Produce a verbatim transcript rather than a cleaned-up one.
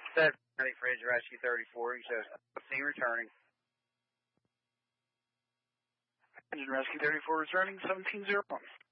Set ready for Edge Rescue thirty-four. He shows scene returning. Engine Rescue thirty-four returning, seventeen zero one.